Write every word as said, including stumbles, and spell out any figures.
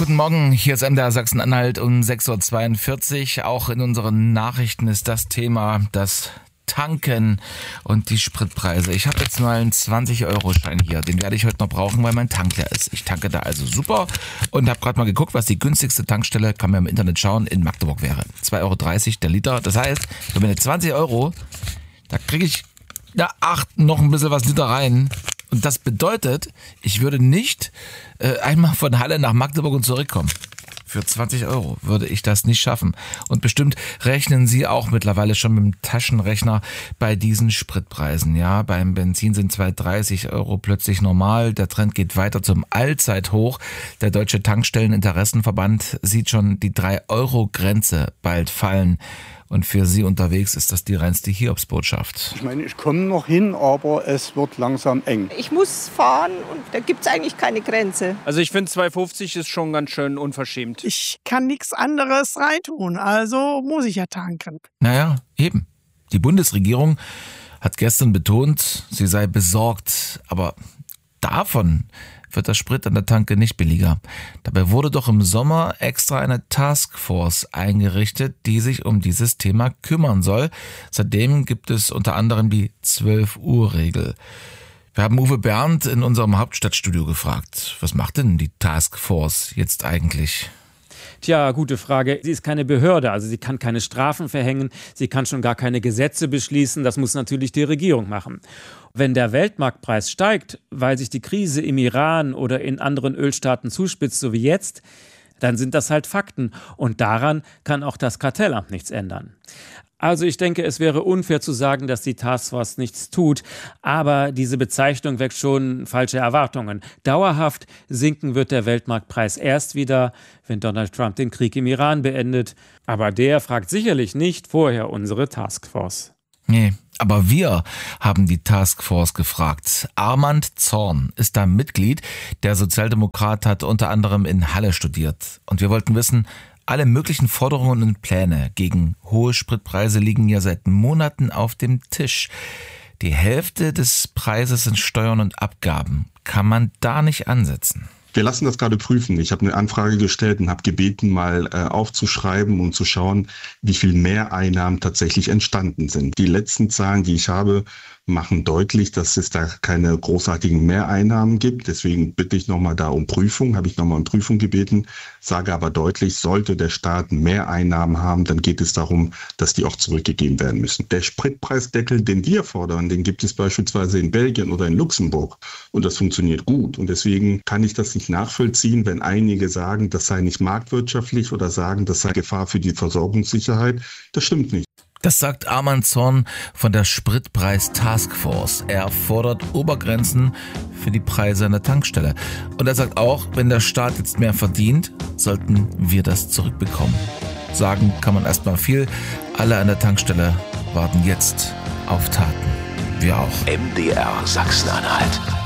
Guten Morgen, hier ist M D R Sachsen-Anhalt um sechs Uhr zweiundvierzig. Auch in unseren Nachrichten ist das Thema das Tanken und die Spritpreise. Ich habe jetzt mal einen zwanzig-Euro-Schein hier. Den werde ich heute noch brauchen, weil mein Tank leer ist. Ich tanke da also super und habe gerade mal geguckt, was die günstigste Tankstelle, kann man im Internet schauen, in Magdeburg wäre. zwei Euro dreißig der Liter. Das heißt, für meine zwanzig Euro, da kriege ich da acht noch ein bisschen was Liter rein. Und das bedeutet, ich würde nicht äh, einmal von Halle nach Magdeburg und zurückkommen. Für zwanzig Euro würde ich das nicht schaffen. Und bestimmt rechnen Sie auch mittlerweile schon mit dem Taschenrechner bei diesen Spritpreisen. Ja, beim Benzin sind zwei Euro dreißig Euro plötzlich normal. Der Trend geht weiter zum Allzeithoch. Der Deutsche Tankstelleninteressenverband sieht schon die drei Euro Grenze bald fallen. Und für Sie unterwegs ist das die reinste Hiobsbotschaft. Ich meine, ich komme noch hin, aber es wird langsam eng. Ich muss fahren und da gibt es eigentlich keine Grenze. Also ich finde zwei Euro fünfzig ist schon ganz schön unverschämt. Ich kann nichts anderes reintun, also muss ich ja tanken. Naja, eben. Die Bundesregierung hat gestern betont, sie sei besorgt, aber davon wird der Sprit an der Tanke nicht billiger. Dabei wurde doch im Sommer extra eine Taskforce eingerichtet, die sich um dieses Thema kümmern soll. Seitdem gibt es unter anderem die zwölf Uhr Regel. Wir haben Uwe Bernd in unserem Hauptstadtstudio gefragt, was macht denn die Taskforce jetzt eigentlich? Tja, gute Frage. Sie ist keine Behörde, also sie kann keine Strafen verhängen, sie kann schon gar keine Gesetze beschließen, das muss natürlich die Regierung machen. Wenn der Weltmarktpreis steigt, weil sich die Krise im Iran oder in anderen Ölstaaten zuspitzt, so wie jetzt, dann sind das halt Fakten und daran kann auch das Kartellamt nichts ändern. Also ich denke, es wäre unfair zu sagen, dass die Taskforce nichts tut, aber diese Bezeichnung weckt schon falsche Erwartungen. Dauerhaft sinken wird der Weltmarktpreis erst wieder, wenn Donald Trump den Krieg im Iran beendet. Aber der fragt sicherlich nicht vorher unsere Taskforce. Nee, aber wir haben die Taskforce gefragt. Armand Zorn ist da Mitglied. Der Sozialdemokrat hat unter anderem in Halle studiert. Und wir wollten wissen, alle möglichen Forderungen und Pläne gegen hohe Spritpreise liegen ja seit Monaten auf dem Tisch. Die Hälfte des Preises sind Steuern und Abgaben. Kann man da nicht ansetzen? Wir lassen das gerade prüfen. Ich habe eine Anfrage gestellt und habe gebeten, mal äh, aufzuschreiben und zu schauen, wie viel Mehreinnahmen tatsächlich entstanden sind. Die letzten Zahlen, die ich habe, machen deutlich, dass es da keine großartigen Mehreinnahmen gibt. Deswegen bitte ich nochmal da um Prüfung, habe ich nochmal um Prüfung gebeten, sage aber deutlich, sollte der Staat Mehreinnahmen haben, dann geht es darum, dass die auch zurückgegeben werden müssen. Der Spritpreisdeckel, den wir fordern, den gibt es beispielsweise in Belgien oder in Luxemburg und das funktioniert gut. Und deswegen kann ich das nicht nachvollziehen, wenn einige sagen, das sei nicht marktwirtschaftlich oder sagen, das sei Gefahr für die Versorgungssicherheit. Das stimmt nicht. Das sagt Armand Zorn von der Spritpreis-Taskforce. Er fordert Obergrenzen für die Preise an der Tankstelle. Und er sagt auch, wenn der Staat jetzt mehr verdient, sollten wir das zurückbekommen. Sagen kann man erstmal viel. Alle an der Tankstelle warten jetzt auf Taten. Wir auch. M D R Sachsen-Anhalt.